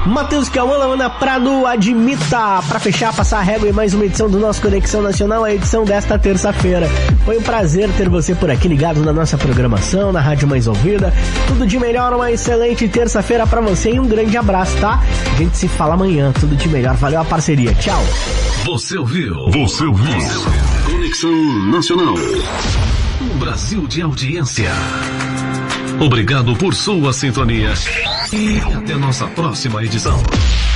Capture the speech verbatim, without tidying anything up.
Matheus Cauã, Ana Prado, Admita. Pra fechar, passar a régua em mais uma edição do nosso Conexão Nacional, a edição desta terça-feira. Foi um prazer ter você por aqui ligado na nossa programação, na Rádio Mais Ouvida. Tudo de melhor, uma excelente terça-feira pra você e um grande abraço, tá? A gente se fala amanhã, tudo de melhor. Valeu a parceria, tchau. Você ouviu? Você ouviu? Conexão Nacional. Um Brasil de audiência. Obrigado por sua sintonia e até nossa próxima edição.